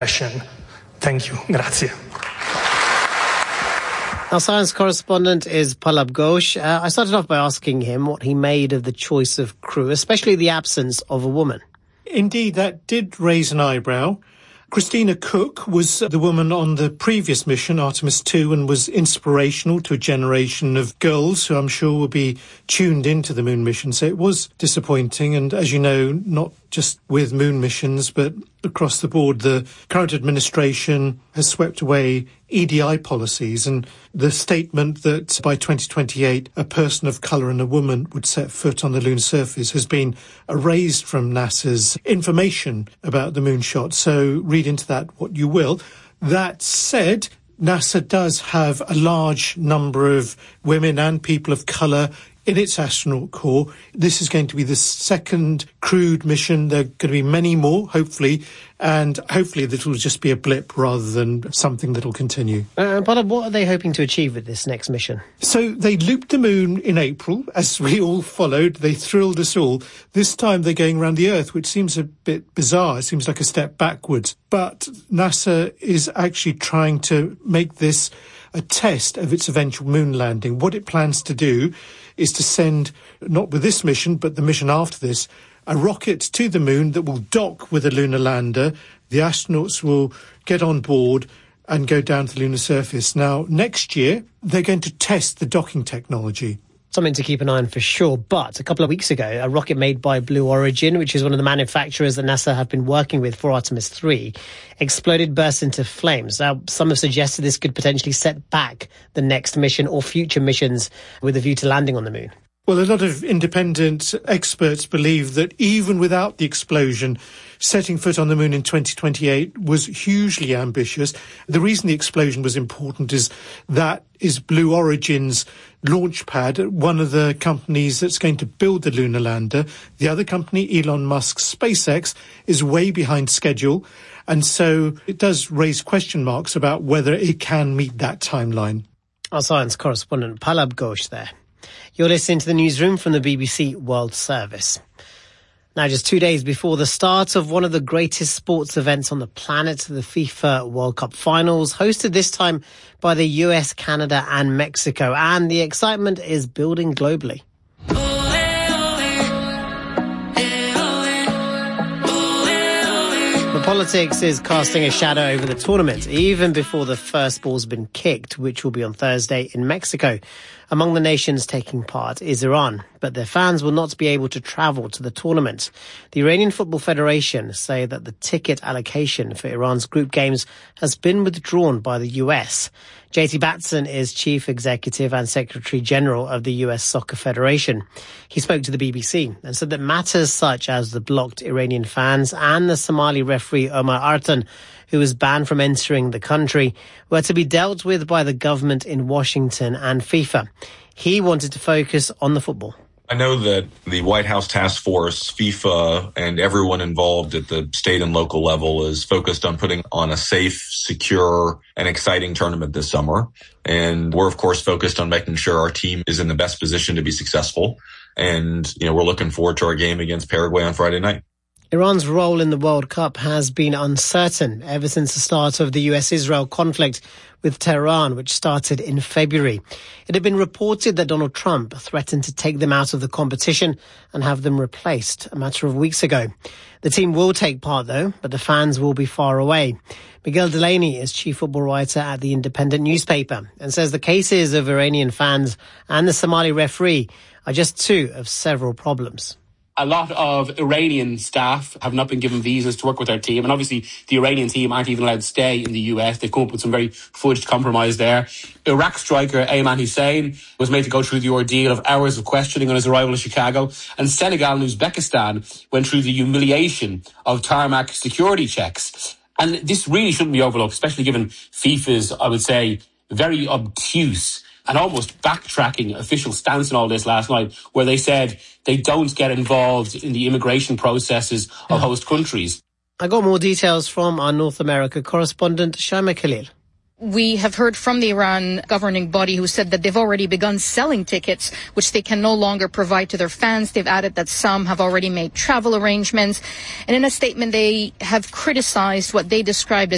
Thank you. Grazie. Our science correspondent is Pallab Ghosh. I started off by asking him what he made of the choice of crew, especially the absence of a woman. Indeed, that did raise an eyebrow. Christina Cook was the woman on the previous mission, Artemis 2, and was inspirational to a generation of girls who I'm sure will be tuned into the moon mission. So it was disappointing. And as you know, not just with moon missions, but across the board, the current administration has swept away EDI policies, and the statement that by 2028 a person of colour and a woman would set foot on the lunar surface has been erased from NASA's information about the moonshot. So read into that what you will. That said, NASA does have a large number of women and people of colour in its astronaut corps. This is going to be the second crewed mission. There are going to be many more, hopefully, and hopefully that will just be a blip rather than something that will continue. But what are they hoping to achieve with this next mission? So they looped the moon in April, as we all followed. They thrilled us all. This time they're going around the Earth, which seems a bit bizarre. It seems like a step backwards. But NASA is actually trying to make this a test of its eventual moon landing. What it plans to do is to send, not with this mission, but the mission after this, a rocket to the moon that will dock with a lunar lander. The astronauts will get on board and go down to the lunar surface. Now, next year, they're going to test the docking technology. Something to keep an eye on for sure. But a couple of weeks ago, a rocket made by Blue Origin, which is one of the manufacturers that NASA have been working with for Artemis 3, exploded, burst into flames. Now, some have suggested this could potentially set back the next mission or future missions with a view to landing on the moon. Well, a lot of independent experts believe that even without the explosion, setting foot on the moon in 2028 was hugely ambitious. The reason the explosion was important is that is Blue Origin's launch pad, one of the companies that's going to build the lunar lander. The other company, Elon Musk's SpaceX, is way behind schedule. And so it does raise question marks about whether it can meet that timeline. Our science correspondent, Pallab Ghosh there. You're listening to the newsroom from the BBC World Service. Now, just 2 days before the start of one of the greatest sports events on the planet, the FIFA World Cup Finals, hosted this time by the US, Canada and Mexico. And the excitement is building globally. But politics is casting a shadow over the tournament, even before the first ball's been kicked, which will be on Thursday in Mexico. Among the nations taking part is Iran, but their fans will not be able to travel to the tournament. The Iranian Football Federation say that the ticket allocation for Iran's group games has been withdrawn by the US. JT Batson is Chief Executive and Secretary General of the US Soccer Federation. He spoke to the BBC and said that matters such as the blocked Iranian fans and the Somali referee Omar Artan, who was banned from entering the country, were to be dealt with by the government in Washington and FIFA. He wanted to focus on the football. I know that the White House Task Force, FIFA, and everyone involved at the state and local level is focused on putting on a safe, secure, and exciting tournament this summer. And we're, of course, focused on making sure our team is in the best position to be successful. And, we're looking forward to our game against Paraguay on Friday night. Iran's role in the World Cup has been uncertain ever since the start of the US-Israel conflict with Tehran, which started in February. It had been reported that Donald Trump threatened to take them out of the competition and have them replaced a matter of weeks ago. The team will take part, though, but the fans will be far away. Miguel Delaney is chief football writer at the Independent newspaper and says the cases of Iranian fans and the Somali referee are just two of several problems. A lot of Iranian staff have not been given visas to work with their team. And obviously, the Iranian team aren't even allowed to stay in the US. They've come up with some very fudged compromise there. Iraq striker Ayman Hussein was made to go through the ordeal of hours of questioning on his arrival in Chicago. And Senegal and Uzbekistan went through the humiliation of tarmac security checks. And this really shouldn't be overlooked, especially given FIFA's, I would say, very obtuse and almost backtracking official stance in all this last night, where they said they don't get involved in the immigration processes of host countries. I got more details from our North America correspondent, Shaima Khalil. We have heard from the Iran governing body who said that they've already begun selling tickets, which they can no longer provide to their fans. They've added that some have already made travel arrangements. And in a statement, they have criticized what they described as